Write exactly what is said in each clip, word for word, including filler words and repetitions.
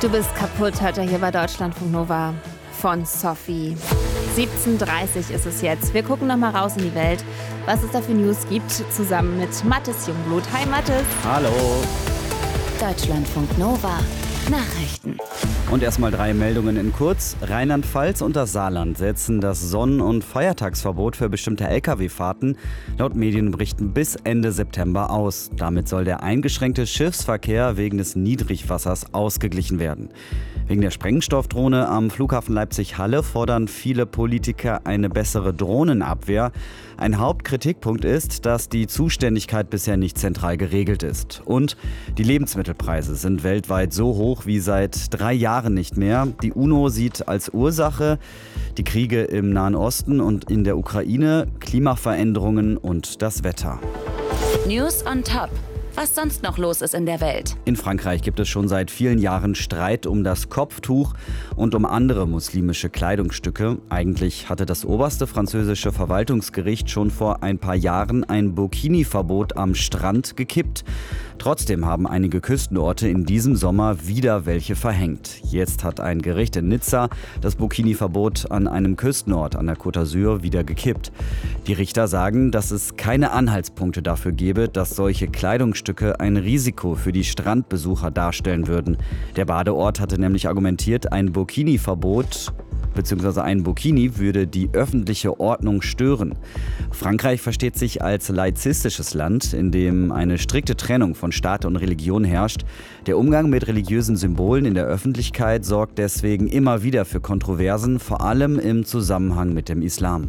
Du bist kaputt, heute hier bei Deutschlandfunk Nova von Sophie. siebzehn Uhr dreißig ist es jetzt. Wir gucken noch mal raus in die Welt, was es da für News gibt, zusammen mit Mathis Jungblut. Hi Mathis. Hallo. Deutschlandfunk Nova Nachrichten. Und erstmal drei Meldungen in kurz. Rheinland-Pfalz und das Saarland setzen das Sonn- und Feiertagsverbot für bestimmte L K W-Fahrten laut Medienberichten bis Ende September aus. Damit soll der eingeschränkte Schiffsverkehr wegen des Niedrigwassers ausgeglichen werden. Wegen der Sprengstoffdrohne am Flughafen Leipzig-Halle fordern viele Politiker eine bessere Drohnenabwehr. Ein Hauptkritikpunkt ist, dass die Zuständigkeit bisher nicht zentral geregelt ist. Und die Lebensmittelpreise sind weltweit so hoch wie seit drei Jahren nicht mehr. Die UNO sieht als Ursache die Kriege im Nahen Osten und in der Ukraine, Klimaveränderungen und das Wetter. News on Top. Was sonst noch los ist in der Welt. In Frankreich gibt es schon seit vielen Jahren Streit um das Kopftuch und um andere muslimische Kleidungsstücke. Eigentlich hatte das oberste französische Verwaltungsgericht schon vor ein paar Jahren ein Burkini-Verbot am Strand gekippt. Trotzdem haben einige Küstenorte in diesem Sommer wieder welche verhängt. Jetzt hat ein Gericht in Nizza das Burkini-Verbot an einem Küstenort an der Côte d'Azur wieder gekippt. Die Richter sagen, dass es keine Anhaltspunkte dafür gebe, dass solche Kleidungsstücke ein Risiko für die Strandbesucher darstellen würden. Der Badeort hatte nämlich argumentiert, ein Burkini-Verbot bzw. ein Burkini würde die öffentliche Ordnung stören. Frankreich versteht sich als laizistisches Land, in dem eine strikte Trennung von Staat und Religion herrscht. Der Umgang mit religiösen Symbolen in der Öffentlichkeit sorgt deswegen immer wieder für Kontroversen, vor allem im Zusammenhang mit dem Islam.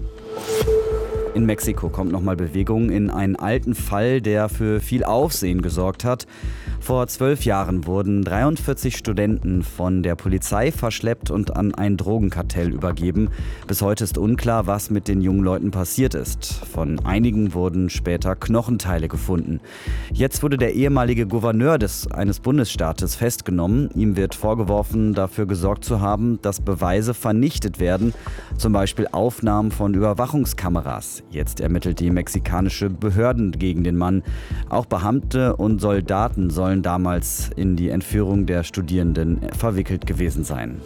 In Mexiko kommt nochmal Bewegung in einen alten Fall, der für viel Aufsehen gesorgt hat. Vor zwölf Jahren wurden dreiundvierzig Studenten von der Polizei verschleppt und an ein Drogenkartell übergeben. Bis heute ist unklar, was mit den jungen Leuten passiert ist. Von einigen wurden später Knochenteile gefunden. Jetzt wurde der ehemalige Gouverneur des, eines Bundesstaates festgenommen. Ihm wird vorgeworfen, dafür gesorgt zu haben, dass Beweise vernichtet werden, zum Beispiel Aufnahmen von Überwachungskameras. Jetzt ermittelt die mexikanische Behörden gegen den Mann. Auch Beamte und Soldaten sollen damals in die Entführung der Studierenden verwickelt gewesen sein.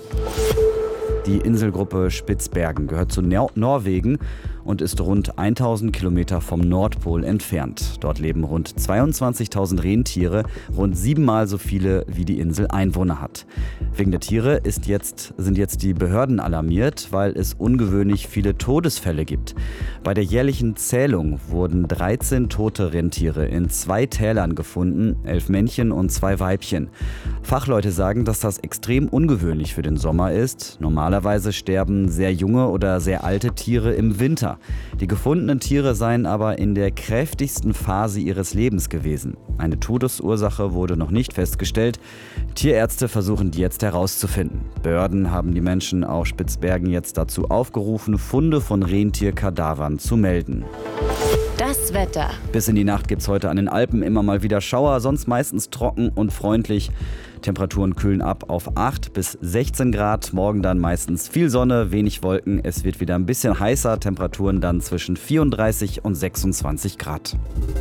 Die Inselgruppe Spitzbergen gehört zu Nor- Norwegen und ist rund tausend Kilometer vom Nordpol entfernt. Dort leben rund zweiundzwanzigtausend Rentiere, rund siebenmal so viele wie die Insel Einwohner hat. Wegen der Tiere ist jetzt, sind jetzt die Behörden alarmiert, weil es ungewöhnlich viele Todesfälle gibt. Bei der jährlichen Zählung wurden dreizehn tote Rentiere in zwei Tälern gefunden, elf Männchen und zwei Weibchen. Fachleute sagen, dass das extrem ungewöhnlich für den Sommer ist. Normalerweise sterben sehr junge oder sehr alte Tiere im Winter. Die gefundenen Tiere seien aber in der kräftigsten Phase ihres Lebens gewesen. Eine Todesursache wurde noch nicht festgestellt. Tierärzte versuchen die jetzt herauszufinden. Behörden haben die Menschen auf Spitzbergen jetzt dazu aufgerufen, Funde von Rentierkadavern zu melden. Das Wetter. Bis in die Nacht gibt es heute an den Alpen immer mal wieder Schauer, sonst meistens trocken und freundlich. Temperaturen kühlen ab auf acht bis sechzehn Grad. Morgen dann meistens viel Sonne, wenig Wolken. Es wird wieder ein bisschen heißer. Temperaturen dann zwischen vierunddreißig und sechsundzwanzig Grad.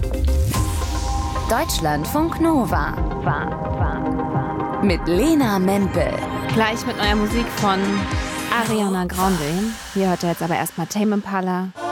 Deutschlandfunk Nova. Mit Lena Mempel. Gleich mit neuer Musik von Ariana Grande. Hier hört ihr jetzt aber erstmal Tame Impala.